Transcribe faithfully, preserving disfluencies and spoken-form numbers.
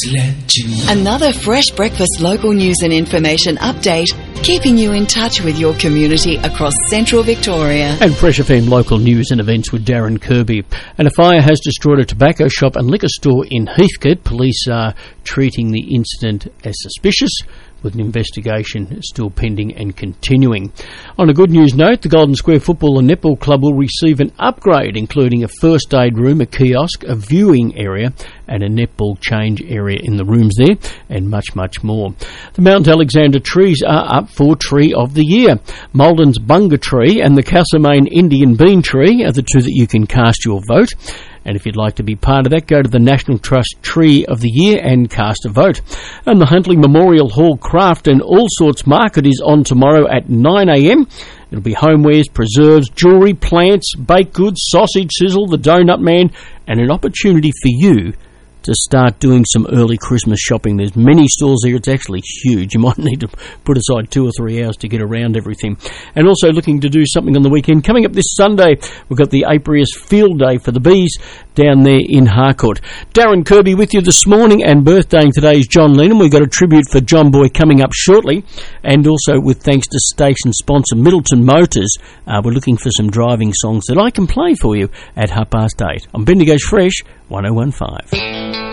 legend. Another Fresh Breakfast local news and information update, keeping you in touch with your community across central Victoria. And Fresh F M local news and events with Darren Kirby. And a fire has destroyed a tobacco shop and liquor store in Heathcote. Police are treating the incident as suspicious, with an investigation still pending and continuing. On a good news note, the Golden Square Football and Netball Club will receive an upgrade, including a first aid room, a kiosk, a viewing area and a netball change area in the rooms there, and much, much more. The Mount Alexander trees are up for Tree of the Year. Malden's Bunga Tree and the Castlemaine Indian Bean Tree are the two that you can cast your vote. And if you'd like to be part of that, go to the National Trust Tree of the Year and cast a vote. And the Huntley Memorial Hall Craft and All Sorts Market is on tomorrow at nine a m. It'll be homewares, preserves, jewellery, plants, baked goods, sausage sizzle, the Donut Man, and an opportunity for you to start doing some early Christmas shopping. There's many stores here. It's actually huge. You might need to put aside two or three hours to get around everything. And also looking to do something on the weekend. Coming up this Sunday, we've got the Apiarius Field Day for the bees down there in Harcourt. Darren Kirby with you this morning, and birthdaying today is John Lennon. We've got a tribute for John Boy coming up shortly. And also with thanks to station sponsor Middleton Motors, uh, we're looking for some driving songs that I can play for you at half past eight. On Bendigo's Fresh one oh one point five.